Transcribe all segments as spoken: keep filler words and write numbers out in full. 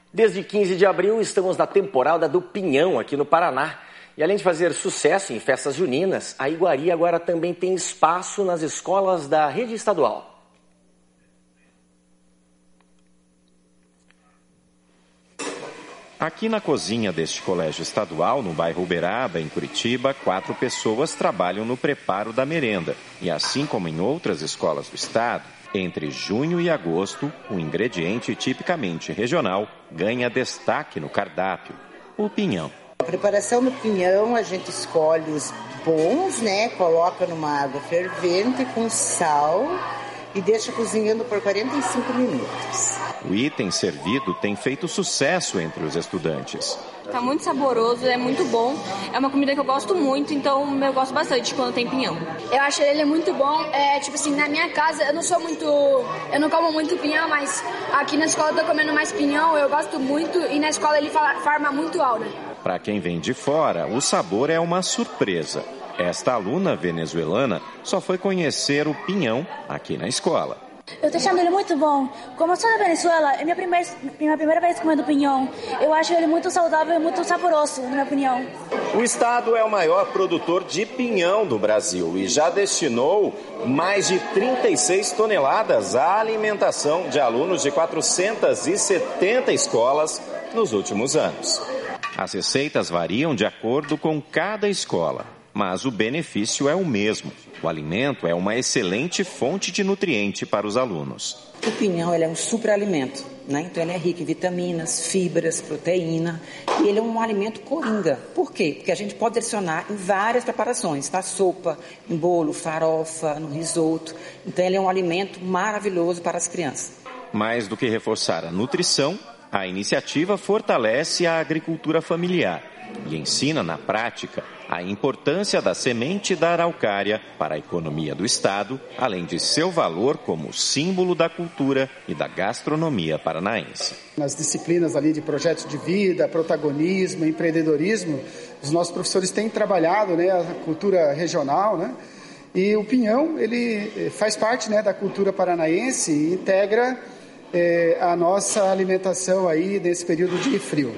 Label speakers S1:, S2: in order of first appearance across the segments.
S1: Desde quinze de abril, estamos na temporada do Pinhão aqui no Paraná. E além de fazer sucesso em festas juninas, a iguaria agora também tem espaço nas escolas da rede estadual.
S2: Aqui na cozinha deste colégio estadual, no bairro Uberaba, em Curitiba, quatro pessoas trabalham no preparo da merenda. E assim como em outras escolas do estado, entre junho e agosto, um ingrediente tipicamente regional ganha destaque no cardápio: o pinhão.
S3: A preparação do pinhão, a gente escolhe os bons, né? Coloca numa água fervente com sal e deixa cozinhando por quarenta e cinco minutos.
S2: O item servido tem feito sucesso entre os estudantes.
S4: Tá muito saboroso, é muito bom. É uma comida que eu gosto muito, então eu gosto bastante quando tem pinhão.
S5: Eu acho ele muito bom. É, tipo assim, na minha casa eu não sou muito... Eu não como muito pinhão, mas aqui na escola eu tô comendo mais pinhão, eu gosto muito. E na escola ele farma muito aura.
S2: Para quem vem de fora, o sabor é uma surpresa. Esta aluna venezuelana só foi conhecer o pinhão aqui na escola.
S6: Eu tô achando ele muito bom. Como eu sou da Venezuela, é minha primeira, minha primeira vez comendo pinhão. Eu acho ele muito saudável e muito saboroso, na minha opinião.
S7: O estado é o maior produtor de pinhão do Brasil e já destinou mais de trinta e seis toneladas à alimentação de alunos de quatrocentas e setenta escolas nos últimos anos.
S2: As receitas variam de acordo com cada escola, mas o benefício é o mesmo. O alimento é uma excelente fonte de nutriente para os alunos.
S3: O pinhão ele é um superalimento, né? Então ele é rico em vitaminas, fibras, proteína e ele é um alimento coringa. Por quê? Porque a gente pode adicionar em várias preparações, tá? Sopa, em bolo, farofa, no risoto. Então ele é um alimento maravilhoso para as crianças. Mais
S2: do que reforçar a nutrição, a iniciativa fortalece a agricultura familiar e ensina na prática a importância da semente da araucária para a economia do estado, além de seu valor como símbolo da cultura e da gastronomia paranaense.
S8: Nas disciplinas ali de projetos de vida, protagonismo, empreendedorismo, os nossos professores têm trabalhado, né, a cultura regional, né? E o pinhão, ele faz parte, né, da cultura paranaense e integra é, a nossa alimentação aí nesse período de frio.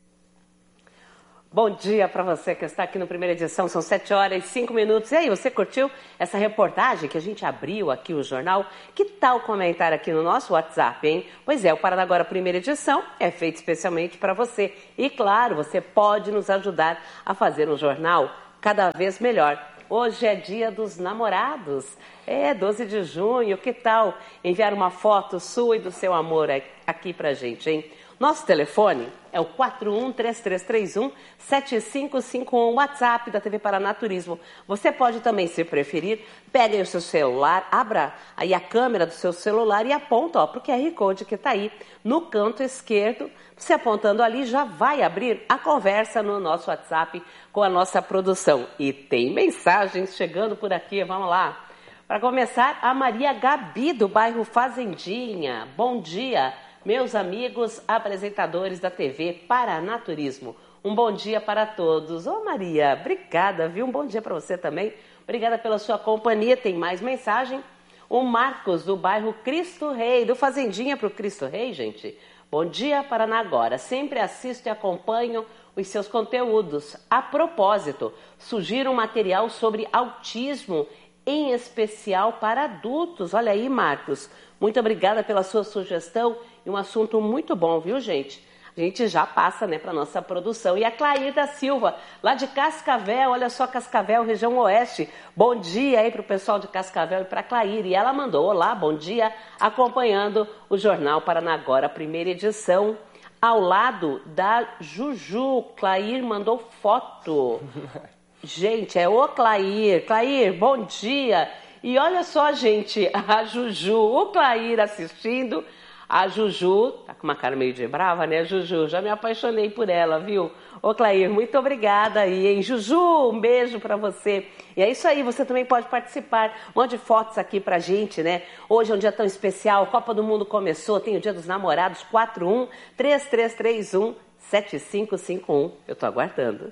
S9: Bom dia para você que está aqui no Primeira Edição, são sete horas e cinco minutos. E aí, você curtiu essa reportagem que a gente abriu aqui o jornal? Que tal comentar aqui no nosso WhatsApp, hein? Pois é, o Paraná Agora Primeira Edição é feito especialmente para você. E claro, você pode nos ajudar a fazer um jornal cada vez melhor. Hoje é dia dos namorados, é doze de junho, que tal enviar uma foto sua e do seu amor aqui pra gente, hein? Nosso telefone é o quatro um três três três um sete cinco cinco um, WhatsApp da T V Paraná Turismo. Você pode também, se preferir, pegue o seu celular, abra aí a câmera do seu celular e aponta para o Q R Code que está aí no canto esquerdo. Você apontando ali já vai abrir a conversa no nosso WhatsApp com a nossa produção. E tem mensagens chegando por aqui, vamos lá. Para começar, a Maria Gabi, do bairro Fazendinha. Bom dia, meus amigos apresentadores da T V Paraná Turismo. Um bom dia para todos. Ô Maria, obrigada, viu? Um bom dia para você também. Obrigada pela sua companhia. Tem mais mensagem. O Marcos, do bairro Cristo Rei, do Fazendinha para o Cristo Rei, gente. Bom dia, Paraná Agora. Sempre assisto e acompanho os seus conteúdos. A propósito, sugiro um material sobre autismo, em especial para adultos. Olha aí, Marcos. Muito obrigada pela sua sugestão e um assunto muito bom, viu, gente? A gente já passa, né, para nossa produção. E a Clair da Silva, lá de Cascavel, olha só, Cascavel, região oeste. Bom dia aí para o pessoal de Cascavel e para a Clair. E ela mandou, olá, bom dia, acompanhando o Jornal Paraná Agora, primeira edição, ao lado da Juju. Clair mandou foto. Gente, é o Clair. Clair, bom dia. E olha só, gente, a Juju, o Clair assistindo. A Juju, tá com uma cara meio de brava, né, Juju? Já me apaixonei por ela, viu? Ô, Clair, muito obrigada aí, hein? Juju, um beijo pra você. E é isso aí, você também pode participar. Mande fotos aqui pra gente, né? Hoje é um dia tão especial, Copa do Mundo começou, tem o Dia dos Namorados, quatro um três três três um sete cinco cinco um. Eu tô aguardando.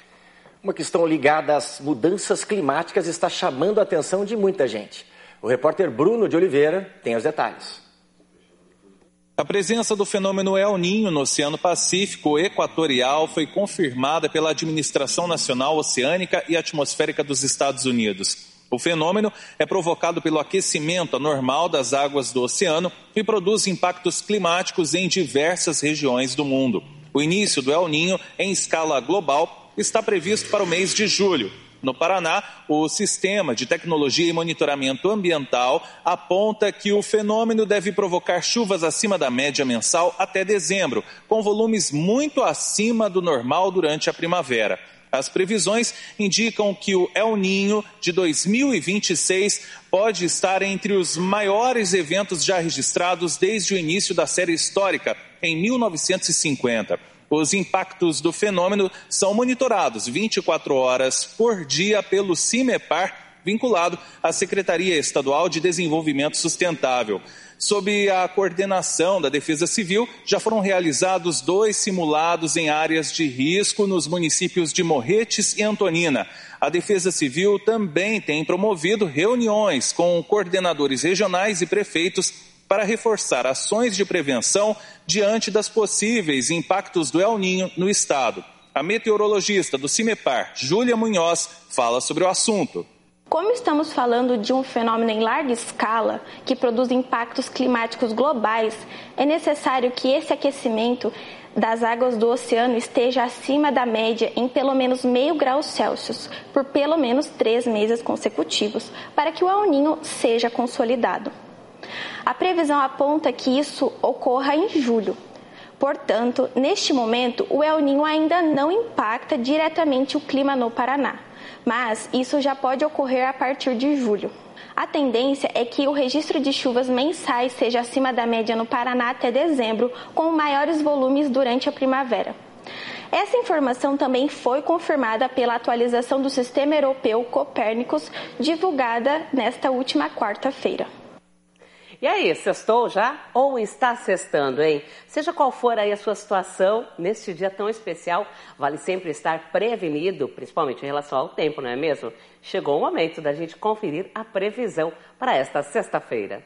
S1: Uma questão ligada às mudanças climáticas está chamando a atenção de muita gente. O repórter Bruno de Oliveira tem os detalhes.
S10: A presença do fenômeno El Niño no Oceano Pacífico Equatorial foi confirmada pela Administração Nacional Oceânica e Atmosférica dos Estados Unidos. O fenômeno é provocado pelo aquecimento anormal das águas do oceano e produz impactos climáticos em diversas regiões do mundo. O início do El Niño em escala global está previsto para o mês de julho. No Paraná, o Sistema de Tecnologia e Monitoramento Ambiental aponta que o fenômeno deve provocar chuvas acima da média mensal até dezembro, com volumes muito acima do normal durante a primavera. As previsões indicam que o El Niño de dois mil e vinte e seis pode estar entre os maiores eventos já registrados desde o início da série histórica, em mil novecentos e cinquenta. Os impactos do fenômeno são monitorados vinte e quatro horas por dia pelo CIMEPAR, vinculado à Secretaria Estadual de Desenvolvimento Sustentável. Sob a coordenação da Defesa Civil, já foram realizados dois simulados em áreas de risco nos municípios de Morretes e Antonina. A Defesa Civil também tem promovido reuniões com coordenadores regionais e prefeitos para reforçar ações de prevenção diante das possíveis impactos do El Niño no estado. A meteorologista do CIMEPAR, Júlia Munhoz, fala sobre o assunto.
S11: Como estamos falando de um fenômeno em larga escala que produz impactos climáticos globais, é necessário que esse aquecimento das águas do oceano esteja acima da média em pelo menos meio grau Celsius por pelo menos três meses consecutivos, para que o El Niño seja consolidado. A previsão aponta que isso ocorra em julho. Portanto, neste momento, o El Niño ainda não impacta diretamente o clima no Paraná, mas isso já pode ocorrer a partir de julho. A tendência é que o registro de chuvas mensais seja acima da média no Paraná até dezembro, com maiores volumes durante a primavera. Essa informação também foi confirmada pela atualização do Sistema Europeu Copérnicos, divulgada nesta última quarta-feira.
S9: E aí, sextou já? Ou está sextando, hein? Seja qual for aí a sua situação, neste dia tão especial, vale sempre estar prevenido, principalmente em relação ao tempo, não é mesmo? Chegou o momento da gente conferir a previsão para esta sexta-feira.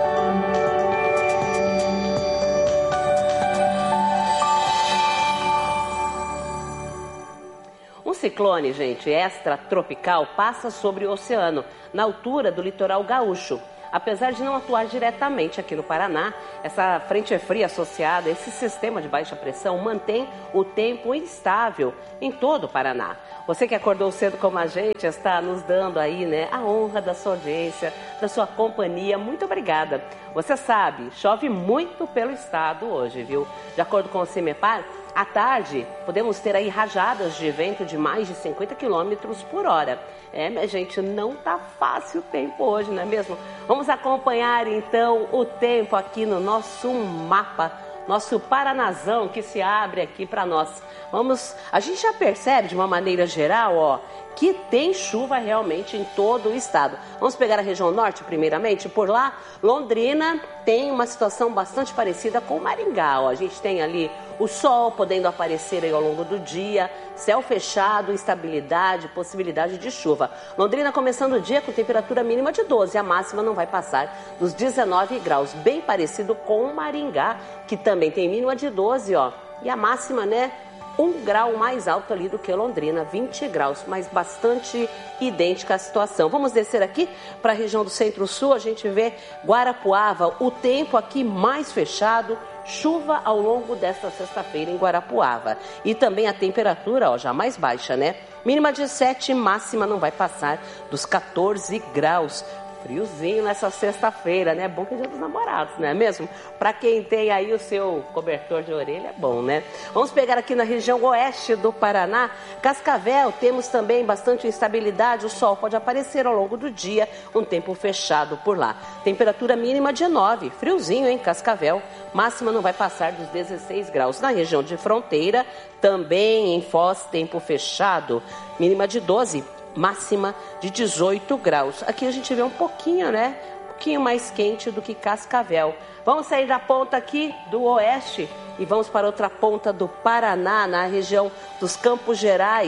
S9: Um ciclone, gente, extratropical passa sobre o oceano, na altura do litoral gaúcho. Apesar de não atuar diretamente aqui no Paraná, essa frente fria associada a esse sistema de baixa pressão mantém o tempo instável em todo o Paraná. Você que acordou cedo como a gente está nos dando aí, né, a honra da sua audiência, da sua companhia. Muito obrigada. Você sabe, chove muito pelo estado hoje, viu? De acordo com o CIMEPAR, à tarde podemos ter aí rajadas de vento de mais de cinquenta quilômetros por hora. É, minha gente, não tá fácil o tempo hoje, não é mesmo? Vamos acompanhar então o tempo aqui no nosso mapa, nosso Paranazão que se abre aqui para nós. Vamos, a gente já percebe de uma maneira geral, ó, que tem chuva realmente em todo o estado. Vamos pegar a região norte primeiramente. Por lá, Londrina tem uma situação bastante parecida com Maringá. Ó. A gente tem ali o sol podendo aparecer aí ao longo do dia, céu fechado, instabilidade, possibilidade de chuva. Londrina começando o dia com temperatura mínima de doze, a máxima não vai passar dos dezenove graus, bem parecido com Maringá, que também tem mínima de doze, ó, e a máxima, né? Um grau mais alto ali do que Londrina, vinte graus, mas bastante idêntica a situação. Vamos descer aqui para a região do Centro-Sul, a gente vê Guarapuava, o tempo aqui mais fechado, chuva ao longo desta sexta-feira em Guarapuava. E também a temperatura, ó, já mais baixa, né? Mínima de sete, máxima não vai passar dos quatorze graus. Friozinho nessa sexta-feira, né? É bom que é dia dos namorados, não é mesmo? Para quem tem aí o seu cobertor de orelha, é bom, né? Vamos pegar aqui na região oeste do Paraná. Cascavel, temos também bastante instabilidade. O sol pode aparecer ao longo do dia, um tempo fechado por lá. Temperatura mínima de nove, friozinho em Cascavel. Máxima não vai passar dos dezesseis graus. Na região de Fronteira, também em Foz, tempo fechado. Mínima de doze. Máxima de dezoito graus. Aqui a gente vê um pouquinho, né? Um pouquinho mais quente do que Cascavel. Vamos sair da ponta aqui do oeste e vamos para outra ponta do Paraná, na região dos Campos Gerais.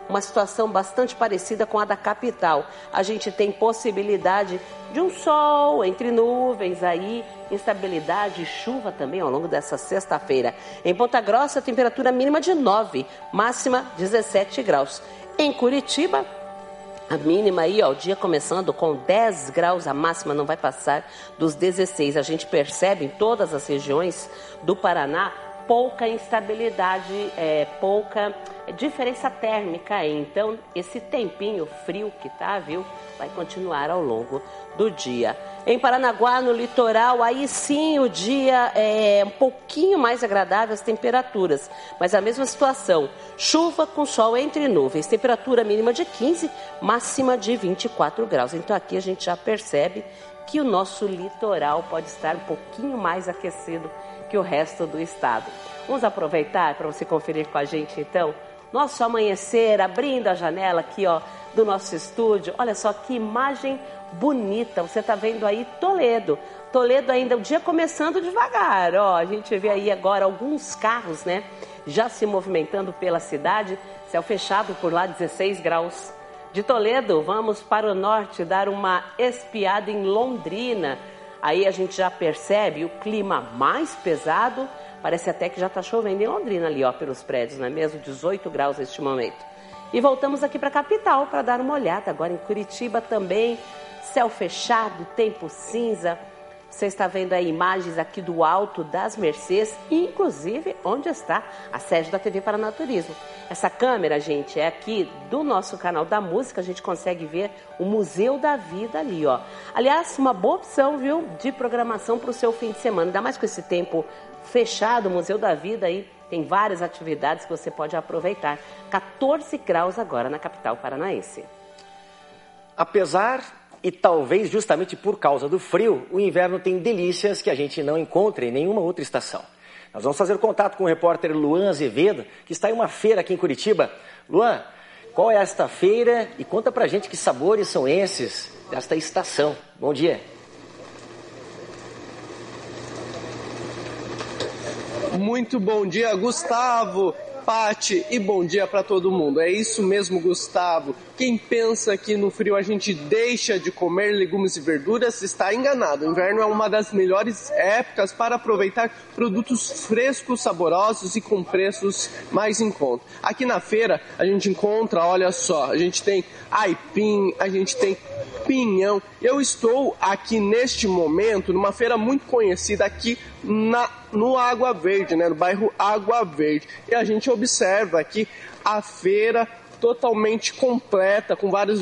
S9: uma situação bastante parecida com a da capital. A gente tem possibilidade de um sol entre nuvens aí, instabilidade e chuva também ao longo dessa sexta-feira. Em Ponta Grossa, temperatura mínima de nove, máxima dezessete graus. Em Curitiba, a mínima aí, ó, o dia começando com dez graus, a máxima não vai passar dos dezesseis. A gente percebe em todas as regiões do Paraná pouca instabilidade, é, pouca diferença térmica. Então, esse tempinho frio que tá, viu, vai continuar ao longo do dia. Em Paranaguá, no litoral, aí sim o dia é um pouquinho mais agradável, as temperaturas, mas a mesma situação, chuva com sol entre nuvens, temperatura mínima de quinze, máxima de vinte e quatro graus. Então aqui a gente já percebe que o nosso litoral pode estar um pouquinho mais aquecido que o resto do estado. Vamos aproveitar para você conferir com a gente então nosso amanhecer, abrindo a janela aqui, ó, do nosso estúdio. Olha só que imagem bonita, você está vendo aí Toledo. Toledo ainda, o dia começando devagar, ó, a gente vê aí agora alguns carros, né, já se movimentando pela cidade, céu fechado por lá, dezesseis graus. De Toledo, vamos para o norte dar uma espiada em Londrina. Aí a gente já percebe o clima mais pesado, parece até que já está chovendo em Londrina ali, ó, pelos prédios, não é mesmo? dezoito graus neste momento. E voltamos aqui para a capital para dar uma olhada. Agora em Curitiba também, céu fechado, tempo cinza. Você está vendo aí imagens aqui do alto das Mercês, inclusive onde está a sede da T V Paranaturismo. Essa câmera, gente, é aqui do nosso canal da música, a gente consegue ver o Museu da Vida ali, ó. Aliás, uma boa opção, viu, de programação para o seu fim de semana, ainda mais com esse tempo fechado, o Museu da Vida aí tem várias atividades que você pode aproveitar. quatorze graus agora na capital paranaense.
S1: Apesar e talvez justamente por causa do frio, o inverno tem delícias que a gente não encontra em nenhuma outra estação. Nós vamos fazer contato com o repórter Luan Azevedo, que está em uma feira aqui em Curitiba. Luan, qual é esta feira e conta pra gente que sabores são esses desta estação. Bom dia.
S12: Muito bom dia, Gustavo, Pati, e bom dia para todo mundo. É isso mesmo, Gustavo. Quem pensa que no frio a gente deixa de comer legumes e verduras está enganado. O inverno é uma das melhores épocas para aproveitar produtos frescos, saborosos e com preços mais em conta. Aqui na feira a gente encontra, olha só, a gente tem aipim, a gente tem pinhão. Eu estou aqui neste momento numa feira muito conhecida aqui na, no Água Verde, né, no bairro Água Verde. E a gente observa aqui a feira totalmente completa, com vários